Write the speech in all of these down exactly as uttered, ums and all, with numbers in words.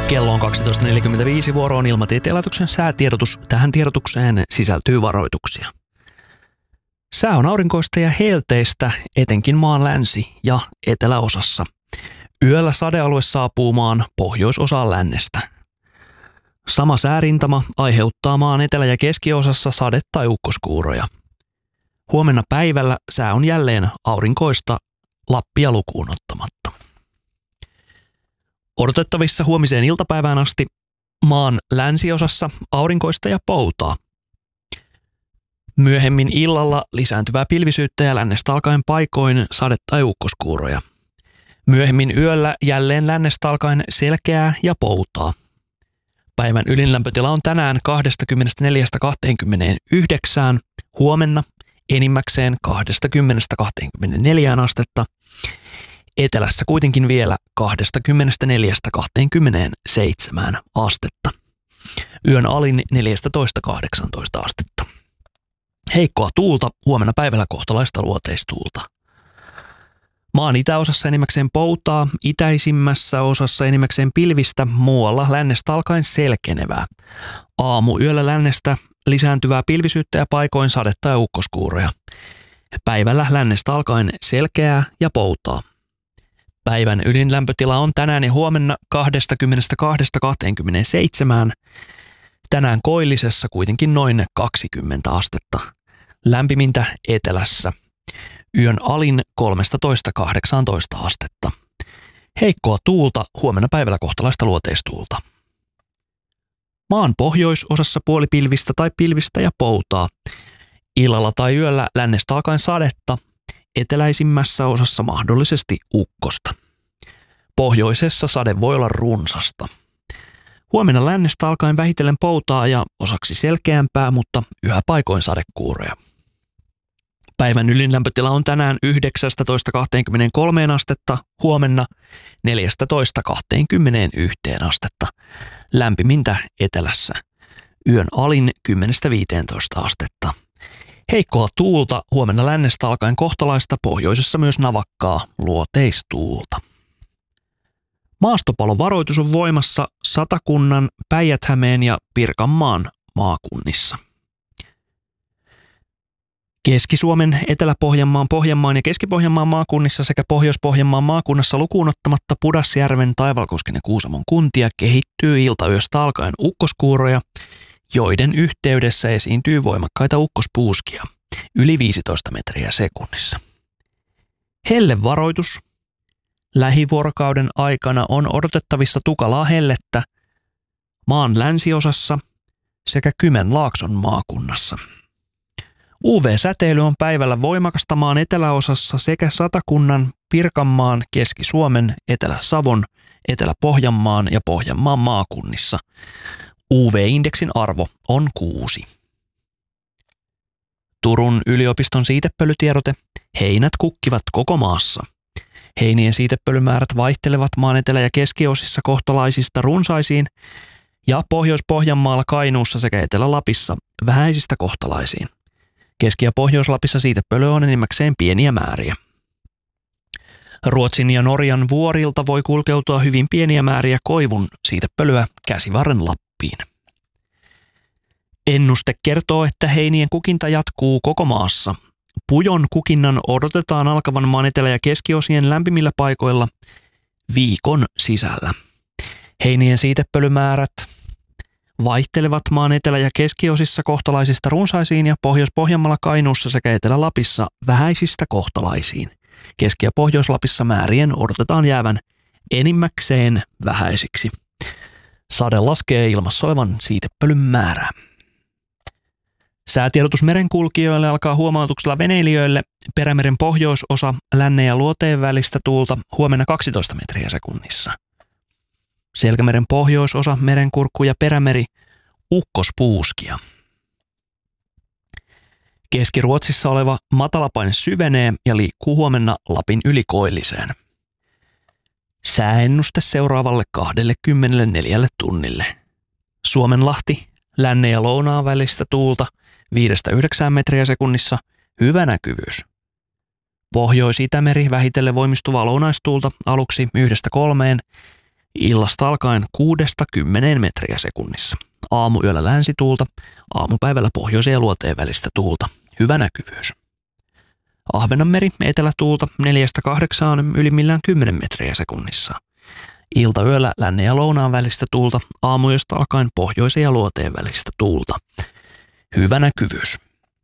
Kello on kaksitoista neljäkymmentäviisi, vuoro on Ilmatieteen laitoksen säätiedotus. Tähän tiedotukseen sisältyy varoituksia. Sää on aurinkoista ja helteistä, etenkin maan länsi- ja eteläosassa. Yöllä sadealue saapuu maan pohjoisosaan lännestä. Sama säärintama aiheuttaa maan etelä- ja keskiosassa sade- tai ukkoskuuroja. Huomenna päivällä sää on jälleen aurinkoista Lappia lukuun ottamatta. Odotettavissa huomiseen iltapäivään asti maan länsiosassa aurinkoista ja poutaa. Myöhemmin illalla lisääntyvää pilvisyyttä ja lännestä alkaen paikoin sade- tai ukkoskuuroja. Myöhemmin yöllä jälleen lännestä alkaen selkeää ja poutaa. Päivän ylinlämpötila on tänään kaksikymmentäneljä kaksikymmentäyhdeksän, huomenna enimmäkseen kaksikymmentä kaksikymmentäneljä astetta. Etelässä kuitenkin vielä kaksikymmentäneljä kaksikymmentäseitsemän astetta. Yön alin neljätoista kahdeksantoista astetta. Heikkoa tuulta, huomenna päivällä kohtalaista luoteistuulta. Maan itäosassa enimmäkseen poutaa, itäisimmässä osassa enimmäkseen pilvistä, muualla lännestä alkaen selkenevää. Aamu yöllä lännestä lisääntyvää pilvisyyttä ja paikoin sadetta ja ukkoskuuroja. Päivällä lännestä alkaen selkeää ja poutaa. Päivän ylinlämpötila on tänään ja huomenna kaksikymmentäkaksi kaksikymmentäseitsemän. Tänään koillisessa kuitenkin noin kaksikymmentä astetta. Lämpimintä etelässä. Yön alin kolmetoista kahdeksantoista astetta. Heikkoa tuulta, huomenna päivällä kohtalaista luoteistuulta. Maan pohjoisosassa puolipilvistä tai pilvistä ja poutaa. Illalla tai yöllä lännestä alkaen sadetta. Eteläisimmässä osassa mahdollisesti ukkosta. Pohjoisessa sade voi olla runsasta. Huomenna lännestä alkaen vähitellen poutaa ja osaksi selkeämpää, mutta yhä paikoin sadekuuroja. Päivän ylinlämpötila on tänään yhdeksäntoista kaksikymmentäkolme astetta, huomenna neljätoista kaksikymmentäyksi astetta. Lämpimintä etelässä. Yön alin kymmenen viisitoista astetta. Heikkoa tuulta, huomenna lännestä alkaen kohtalaista, pohjoisessa myös navakkaa luoteistuulta. Maastopalovaroitus on voimassa Satakunnan, Päijät-Hämeen ja Pirkanmaan maakunnissa. Keski-Suomen, Etelä-Pohjanmaan, Pohjanmaan ja Keski-Pohjanmaan maakunnissa sekä Pohjois-Pohjanmaan maakunnassa lukuun ottamatta Pudasjärven, Taivalkosken ja Kuusamon kuntia kehittyy iltayöstä alkaen ukkoskuuroja, joiden yhteydessä esiintyy voimakkaita ukkospuuskia, yli viisitoista metriä sekunnissa. Hellevaroitus. Lähivuorokauden aikana on odotettavissa tukalaa hellettä maan länsiosassa sekä Kymenlaakson maakunnassa. U V-säteily on päivällä voimakasta maan eteläosassa sekä Satakunnan, Pirkanmaan, Keski-Suomen, Etelä-Savon, Etelä-Pohjanmaan ja Pohjanmaan maakunnissa. U V-indeksin arvo on kuusi. Turun yliopiston siitepölytiedote. Heinät kukkivat koko maassa. Heinien siitepölymäärät vaihtelevat maan etelä- ja keskiosissa kohtalaisista runsaisiin ja Pohjois-Pohjanmaalla, Kainuussa sekä Etelä-Lapissa vähäisistä kohtalaisiin. Keski- ja Pohjois-Lapissa siitepölyä on enimmäkseen pieniä määriä. Ruotsin ja Norjan vuorilta voi kulkeutua hyvin pieniä määriä koivun siitepölyä Käsivarren Lappiin. Ennuste kertoo, että heinien kukinta jatkuu koko maassa. Pujon kukinnan odotetaan alkavan maan etelä- ja keskiosien lämpimillä paikoilla viikon sisällä. Heinien siitepölymäärät vaihtelevat maan etelä- ja keskiosissa kohtalaisista runsaisiin ja Pohjois-Pohjanmaalla, Kainuussa sekä Etelä-Lapissa vähäisistä kohtalaisiin. Keski- ja Pohjois-Lapissa määrien odotetaan jäävän enimmäkseen vähäisiksi. Sade laskee ilmassa olevan siitepölyn määrää. Säätiedotus merenkulkijoille alkaa huomautuksella veneilijöille. Perämeren pohjoisosa lännen ja luoteen välistä tuulta huomenna kaksitoista metriä sekunnissa. Selkämeren pohjoisosa, Merenkurkku ja Perämeri ukkospuuskia. Keski-Ruotsissa oleva matalapaine syvenee ja liikkuu huomenna Lapin ylikoilliseen. Sääennuste seuraavalle kaksikymmentäneljä tunnille. Suomenlahti, lännen ja lounaan välistä tuulta viidestä yhdeksään metriä sekunnissa, hyvä näkyvyys. Pohjois-Itämeri vähitellen voimistuvaa lounaistuulta aluksi yhdestä kolmeen, illasta alkaen kuudesta kymmeneen metriä sekunnissa. Aamuyöllä länsituulta, aamupäivällä pohjoiseen ja luoteen välistä tuulta. Hyvä näkyvyys. Ahvenanmeri etelätuulta neljästä kahdeksaan ylimmillään kymmenen metriä sekunnissa. Iltayöllä lännen ja lounaan välistä tuulta, aamuyöstä alkaen pohjoiseen ja luoteen välistä tuulta. Hyvä näkyvyys.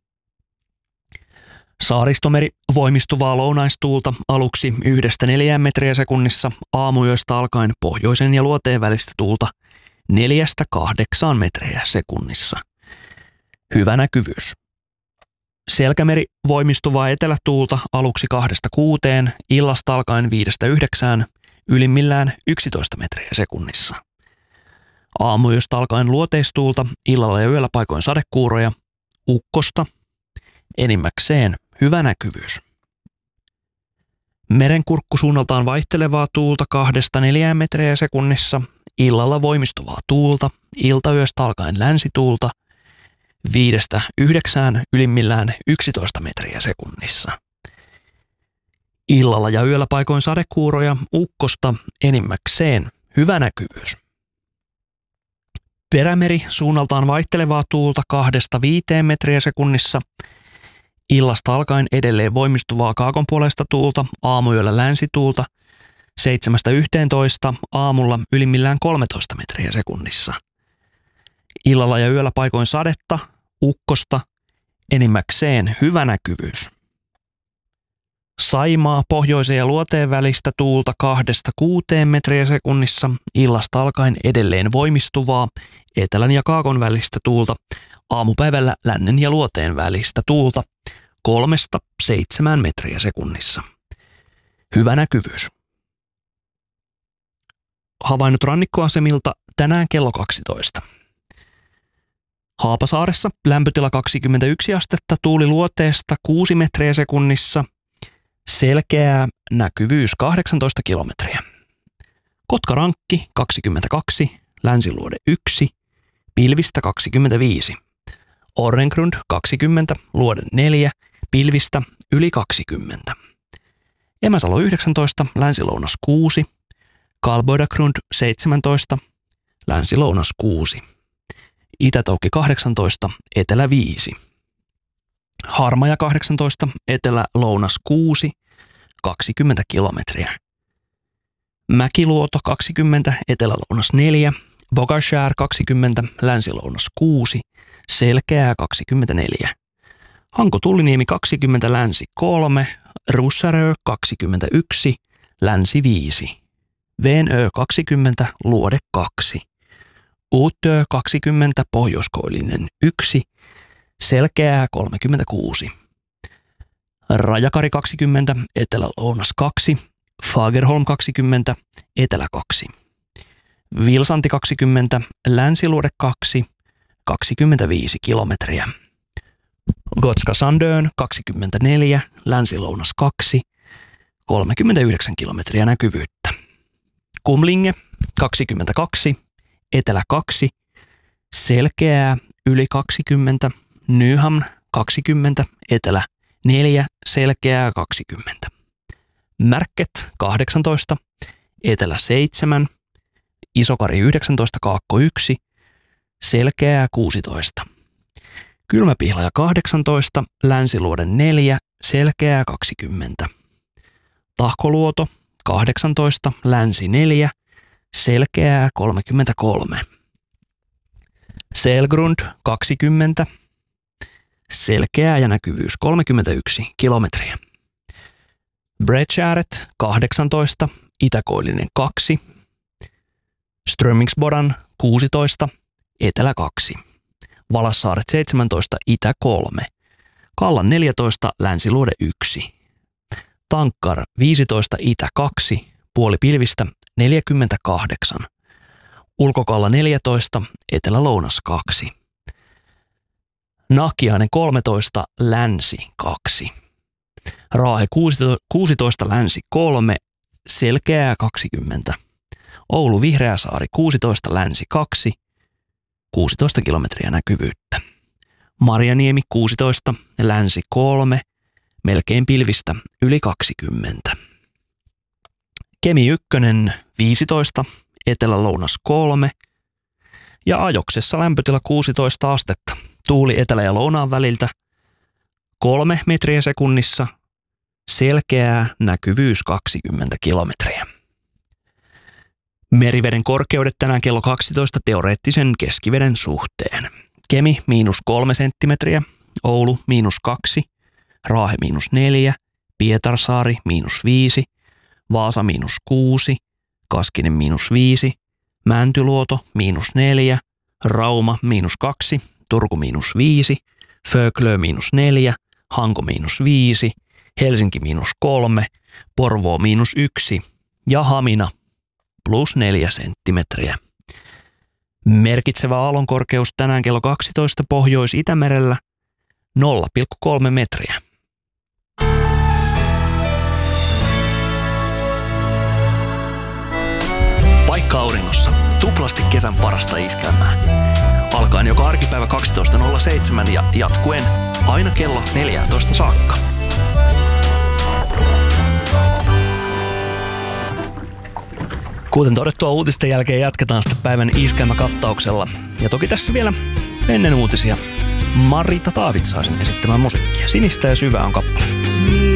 Saaristomeri voimistuvaa lounaistuulta aluksi yhdestä neljään metriä sekunnissa, aamuyöstä alkaen pohjoisen ja luoteen välistä tuulta neljästä kahdeksaan metriä sekunnissa. Hyvä näkyvyys. Selkämeri voimistuvaa etelätuulta aluksi kahdesta kuuteen, illasta alkaen viidestä yhdeksään, ylimmillään yksitoista metriä sekunnissa. Aamuyöstä alkaen luoteistuulta, illalla ja yöllä paikoin sadekuuroja, ukkosta, enimmäkseen hyvä näkyvyys. Merenkurkku suunnaltaan vaihtelevaa tuulta kahdesta neljään metriä sekunnissa, illalla voimistuvaa tuulta, iltayöstä alkaen länsituulta, viidestä yhdeksään ylimmillään yksitoista metriä sekunnissa. Illalla ja yöllä paikoin sadekuuroja, ukkosta, enimmäkseen hyvä näkyvyys. Perämeri suunnaltaan vaihtelevaa tuulta kahdesta viiteen metriä sekunnissa, illasta alkaen edelleen voimistuvaa kaakonpuoleista tuulta, aamuyöllä länsituulta, seitsemästä yhteentoista, aamulla ylimmillään kolmetoista metriä sekunnissa. Illalla ja yöllä paikoin sadetta, ukkosta, enimmäkseen hyvä näkyvyys. Saimaa pohjoiseen ja luoteen välistä tuulta kahdesta kuuteen metriä sekunnissa, illasta alkaen edelleen voimistuvaa, etelän ja kaakon välistä tuulta, aamupäivällä lännen ja luoteen välistä tuulta kolmesta seitsemään metriä sekunnissa. Hyvä näkyvyys. Havainnot rannikkoasemilta tänään kello kaksitoista. Haapasaaressa lämpötila kaksikymmentäyksi astetta, tuuli luoteesta kuusi metriä sekunnissa, selkeää, näkyvyys kahdeksantoista kilometriä. Kotkarankki kaksikymmentäkaksi, länsiluode yksi, pilvistä kaksikymmentäviisi. Orrengrund kaksikymmentä, luode neljä, pilvistä yli kaksikymmentä. Emäsalo yhdeksäntoista, länsilounas kuusi, Kalboidagrund seitsemäntoista, länsilounas kuusi. Itätoukki kahdeksantoista, etelä viisi. Harmaja kahdeksantoista, etelä lounas kuusi, kaksikymmentä kilometriä. Mäkiluoto kaksikymmentä, etelä lounas neljä, Bogashär kaksikymmentä, länsilounas kuusi, selkeää kaksikymmentäneljä. Hanko Tulliniemi kaksikymmentä, länsi kolme, Russarö kaksikymmentäyksi, länsi viisi. Venö kaksikymmentä, luode kaksi. Uutö kaksikymmentä, pohjoiskoillinen yksi, selkeää kolmekymmentäkuusi. Rajakari kaksikymmentä, etelä-lounas kaksi, Fagerholm kaksikymmentä, etelä kaksi. Vilsanti kaksikymmentä, länsiluode kaksi, kaksikymmentäviisi kilometriä. Gotska Sandön kaksikymmentäneljä, länsilounas kaksi, kolmekymmentäyhdeksän kilometriä näkyvyyttä. Kumlinge kaksikymmentäkaksi, etelä kaksi, selkeää yli kaksikymmentä, Nyhamn kaksikymmentä, etelä neljä, selkeää kaksikymmentä. Märket kahdeksantoista, etelä seitsemän, Isokari yhdeksäntoista, kaakko yksi, selkeää kuusitoista. Kylmäpihlaja kahdeksantoista, länsiluode neljä, selkeää kaksikymmentä. Tahkoluoto kahdeksantoista, länsi neljä, selkeää kolmekymmentäkolme. Selgrund kaksikymmentä, selkeää ja näkyvyys kolmekymmentäyksi kilometriä. Bredgäret kahdeksantoista, itäkoillinen kaksi, Strömingsbodan kuusitoista, etelä kaksi, Valassaaret seitsemäntoista, itä kolme, Kallan neljätoista, länsiluode yksi, Tankkar viisitoista, itä kaksi, puoli pilvistä neljäkymmentäkahdeksan, Ulkokalla neljätoista, etelä-lounas kaksi, Nahkiainen kolmetoista, länsi kaksi, Raahe kuusitoista, länsi kolme, selkeää kaksikymmentä, Oulu Vihreäsaari kuusitoista, länsi kaksi, kuusitoista kilometriä näkyvyyttä. Marjaniemi kuusitoista, länsi kolme, melkein pilvistä yli kaksikymmentä. Kemi yksi viisitoista, etelä-lounas kolme ja ajoksessa lämpötila kuusitoista astetta. Tuuli etelä- ja lounaan väliltä kolme metriä sekunnissa, selkeää näkyvyys kaksikymmentä kilometriä. Meriveden korkeudet tänään kello kaksitoista teoreettisen keskiveden suhteen. Kemi miinus kolme senttimetriä, Oulu miinus kaksi, Raahe miinus neljä, Pietarsaari miinus viisi, Vaasa miinus kuusi, Kaskinen miinus viisi, Mäntyluoto miinus neljä, Rauma miinus kaksi, Turku miinus viisi, Föglö miinus neljä, Hanko miinus viisi, Helsinki miinus kolme, Porvoo miinus yksi ja Hamina plus neljä senttimetriä. Merkitsevä aallonkorkeus tänään kello kaksitoista Pohjois-Itämerellä nolla pilkku kolme metriä. Paikka auringossa. Tuplasti kesän parasta iskelmää. Alkaen joka arkipäivä kaksitoista nolla seitsemän ja jatkuen aina kello neljätoista saakka. Kuten todettua, uutisten jälkeen jatketaan sitten päivän iskelmäkattauksella. Ja toki tässä vielä ennen uutisia Marita Taavitsaisen esittämä musiikkia. Sinistä ja syvää on kappale.